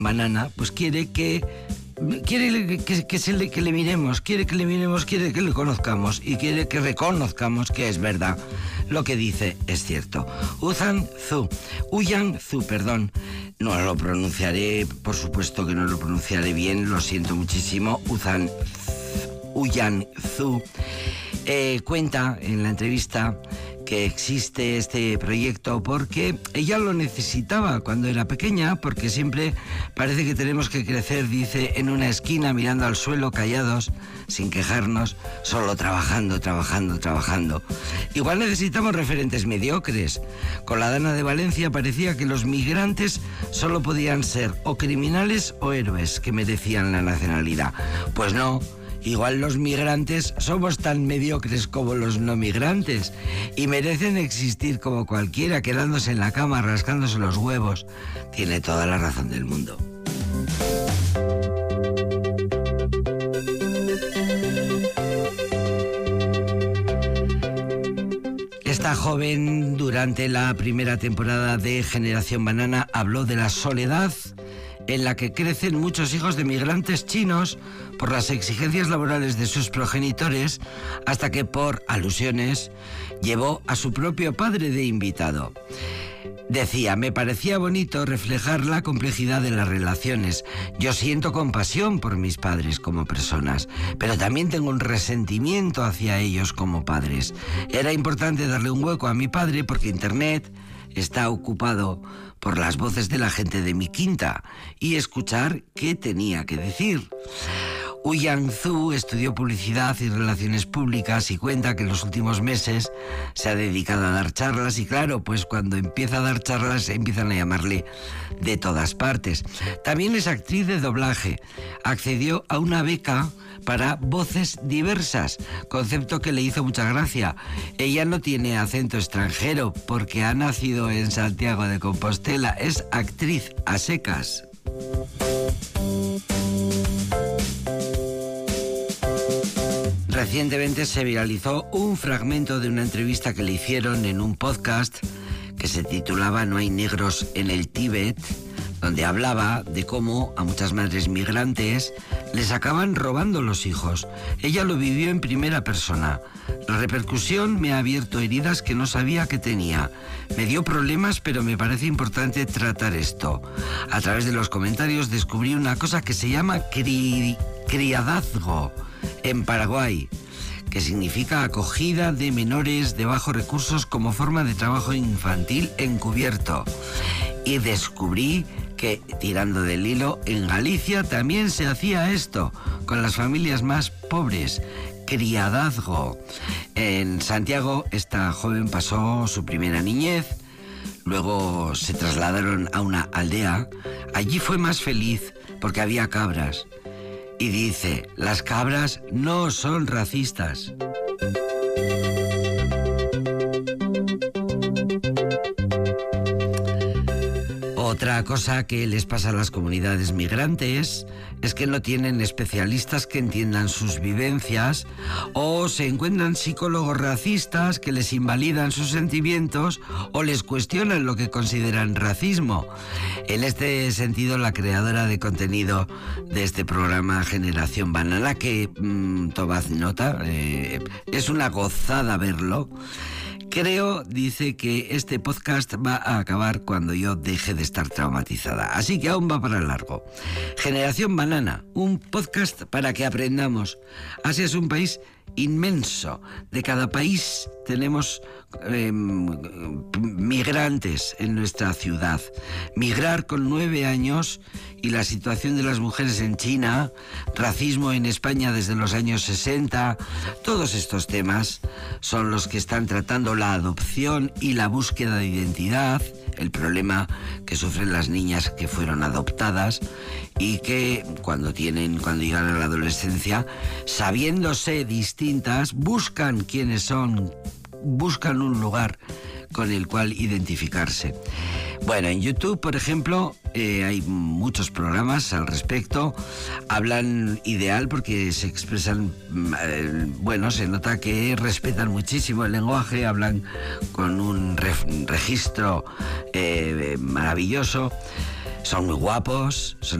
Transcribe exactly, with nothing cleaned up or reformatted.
Banana, pues quiere que quiere que, que, se le, que le miremos, quiere que le miremos, quiere que le conozcamos y quiere que reconozcamos que es verdad. Lo que dice es cierto. Uzan Zu, Uyan Zu, perdón, no lo pronunciaré, por supuesto que no lo pronunciaré bien, lo siento muchísimo. Uzan Uyan Zu eh, cuenta en la entrevista que existe este proyecto porque ella lo necesitaba cuando era pequeña, porque siempre parece que tenemos que crecer, dice, en una esquina mirando al suelo, callados, sin quejarnos, solo trabajando, trabajando, trabajando. Igual necesitamos referentes mediocres. Con la Dana de Valencia parecía que los migrantes solo podían ser o criminales o héroes que merecían la nacionalidad. Pues no. Igual los migrantes somos tan mediocres como los no migrantes y merecen existir como cualquiera, quedándose en la cama, rascándose los huevos. Tiene toda la razón del mundo. Esta joven, durante la primera temporada de Generación Banana, habló de la soledad en la que crecen muchos hijos de migrantes chinos por las exigencias laborales de sus progenitores, hasta que por alusiones llevó a su propio padre de invitado. Decía, me parecía bonito reflejar la complejidad de las relaciones. Yo siento compasión por mis padres como personas, pero también tengo un resentimiento hacia ellos como padres. Era importante darle un hueco a mi padre porque Internet está ocupado por las voces de la gente de mi quinta y escuchar qué tenía que decir. Uyan Zu estudió publicidad y relaciones públicas y cuenta que en los últimos meses se ha dedicado a dar charlas y claro, pues cuando empieza a dar charlas empiezan a llamarle de todas partes. También es actriz de doblaje. Accedió a una beca para voces diversas, concepto que le hizo mucha gracia. Ella no tiene acento extranjero porque ha nacido en Santiago de Compostela, es actriz a secas. Recientemente se viralizó un fragmento de una entrevista que le hicieron en un podcast que se titulaba No hay negros en el Tíbet, donde hablaba de cómo a muchas madres migrantes les acaban robando los hijos. Ella lo vivió en primera persona. La repercusión me ha abierto heridas que no sabía que tenía. Me dio problemas, pero me parece importante tratar esto. A través de los comentarios descubrí una cosa que se llama cri- criadazgo en Paraguay, que significa acogida de menores de bajos recursos como forma de trabajo infantil encubierto. Y descubrí que, tirando del hilo, en Galicia también se hacía esto, con las familias más pobres, criadazgo. En Santiago, esta joven pasó su primera niñez, luego se trasladaron a una aldea. Allí fue más feliz porque había cabras. Y dice, las cabras no son racistas. Otra cosa que les pasa a las comunidades migrantes es que no tienen especialistas que entiendan sus vivencias o se encuentran psicólogos racistas que les invalidan sus sentimientos o les cuestionan lo que consideran racismo. En este sentido, la creadora de contenido de este programa Generación Banana, que mmm, tomad nota, eh, es una gozada verlo. Creo, dice, que este podcast va a acabar cuando yo deje de estar traumatizada. Así que aún va para largo. Generación Banana, un podcast para que aprendamos. Asia es un país inmenso. De cada país tenemos eh, migrantes en nuestra ciudad. Migrar con nueve años y la situación de las mujeres en China, racismo en España desde los años sesenta, todos estos temas son los que están tratando la adopción y la búsqueda de identidad, el problema que sufren las niñas que fueron adoptadas y que cuando tienen, cuando llegan a la adolescencia, sabiéndose distintas, buscan quiénes son, buscan un lugar con el cual identificarse. Bueno, en YouTube, por ejemplo, eh, hay muchos programas al respecto. Hablan ideal porque se expresan, eh, bueno, se nota que respetan muchísimo el lenguaje, hablan con un re- registro eh, maravilloso. Son muy guapos, son